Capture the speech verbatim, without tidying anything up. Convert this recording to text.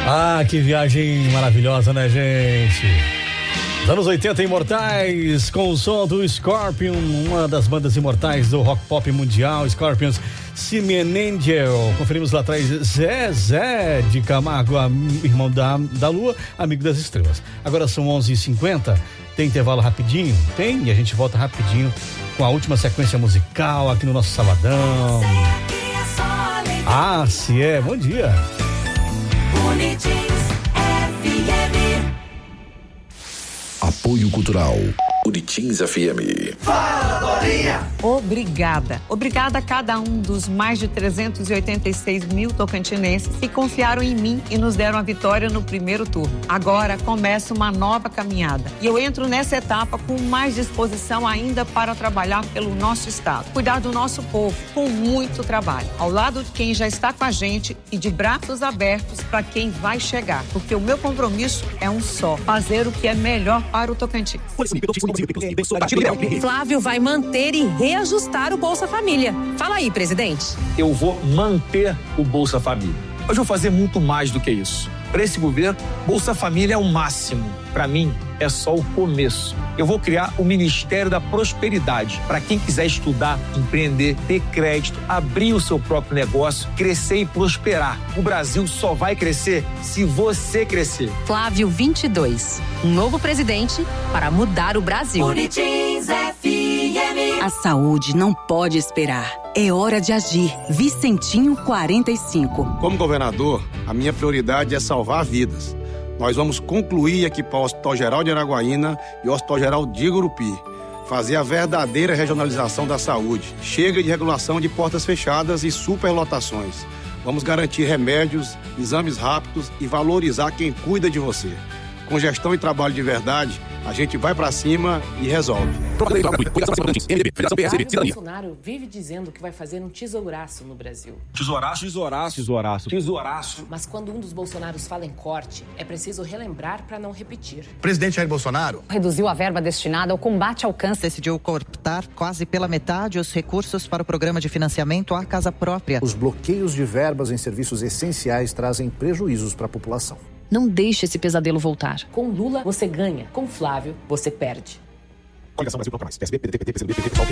Ah, que viagem maravilhosa, né, gente? Os anos oitenta imortais, com o som do Scorpion, uma das bandas imortais do rock pop mundial, Scorpions, Simeon Angel. Conferimos lá atrás Zezé de Camargo, irmão da, da Lua, amigo das estrelas. Agora são onze e cinquenta, tem intervalo rapidinho? Tem, e a gente volta rapidinho com a última sequência musical aqui no nosso Sabadão. Ah, se é, bom dia. Apoio Cultural Unitins F M. Fala, Dorinha! Obrigada. Obrigada a cada um dos mais de trezentos e oitenta e seis mil tocantinenses que confiaram em mim e nos deram a vitória no primeiro turno. Agora começa uma nova caminhada e eu entro nessa etapa com mais disposição ainda para trabalhar pelo nosso estado, cuidar do nosso povo com muito trabalho, ao lado de quem já está com a gente e de braços abertos para quem vai chegar, porque o meu compromisso é um só: fazer o que é melhor para o Tocantins. Flávio vai manter e reajustar o Bolsa Família. Fala aí, presidente. Eu vou manter o Bolsa Família. Mas vou fazer muito mais do que isso. Para esse governo, Bolsa Família é o máximo. Para mim, é só o começo. Eu vou criar o Ministério da Prosperidade para quem quiser estudar, empreender, ter crédito, abrir o seu próprio negócio, crescer e prosperar. O Brasil só vai crescer se você crescer. Flávio vinte e dois. Um novo presidente para mudar o Brasil. Unitins F M. A saúde não pode esperar. É hora de agir. Vicentinho quarenta e cinco. Como governador, a minha prioridade é salvar vidas. Nós vamos concluir e equipar o Hospital Geral de Araguaína e o Hospital Geral de Igurupi. Fazer a verdadeira regionalização da saúde. Chega de regulação de portas fechadas e superlotações. Vamos garantir remédios, exames rápidos e valorizar quem cuida de você. Com gestão e trabalho de verdade, a gente vai pra cima e resolve. Bolsonaro vive dizendo que vai fazer um tesouraço no Brasil. Tesouraço, tesouraço, tesouraço, tesouraço. Mas quando um dos Bolsonaros fala em corte, é preciso relembrar para não repetir. Presidente Jair Bolsonaro reduziu a verba destinada ao combate ao câncer. Decidiu cortar quase pela metade os recursos para o programa de financiamento à casa própria. Os bloqueios de verbas em serviços essenciais trazem prejuízos para a população. Não deixe esse pesadelo voltar. Com Lula, você ganha. Com Flávio, você perde. Coligação Brasil Contra Mais. P S B, P D T, P T, P C do B, P T, P S O L,